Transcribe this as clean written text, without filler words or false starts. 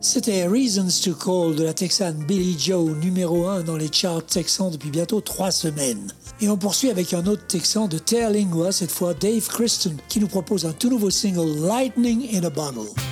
C'était Reasons to Call de la Texane Billie Joe, numéro 1 dans les charts texans depuis bientôt 3 semaines. Et on poursuit avec un autre Texan de Terre Lingua, cette fois Dave Christen, qui nous propose un tout nouveau single, Lightning in a Bottle.